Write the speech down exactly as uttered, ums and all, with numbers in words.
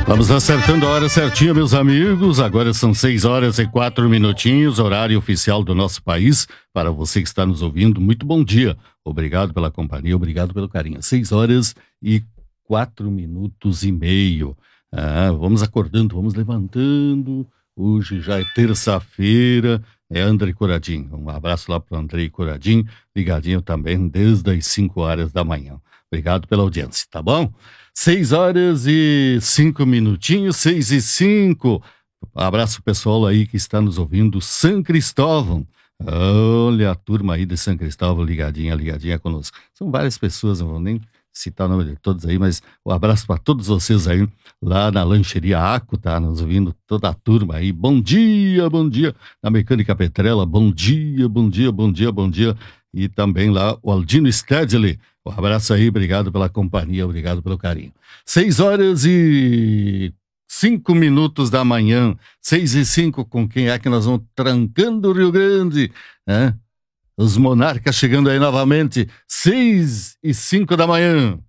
Vamos acertando a hora certinha, meus amigos. Agora são seis horas e quatro minutinhos, horário oficial do nosso país. Para você que está nos ouvindo, muito bom dia. Obrigado pela companhia, obrigado pelo carinho. Seis horas e quatro minutos e meio. Ah, vamos acordando, vamos levantando. Hoje já é terça-feira. É André Coradinho. Um abraço lá para o André Coradinho, ligadinho também desde as cinco horas da manhã. Obrigado pela audiência, tá bom? Seis horas e cinco minutinhos, seis e cinco. Abraço pessoal aí que está nos ouvindo, São Cristóvão. Olha a turma aí de São Cristóvão ligadinha, ligadinha conosco. São várias pessoas, não vou nem citar o nome de todos aí, mas um abraço para todos vocês aí, lá na Lancheria Aco, tá nos ouvindo, toda a turma aí. Bom dia, bom dia. Na Mecânica Petrella, bom dia, bom dia, bom dia, bom dia. E também lá o Aldino Stedley. Um abraço aí, obrigado pela companhia, obrigado pelo carinho. Seis horas e cinco minutos da manhã, seis e cinco, com quem é que nós vamos trancando o Rio Grande, né? Os Monarcas chegando aí novamente, seis e cinco da manhã.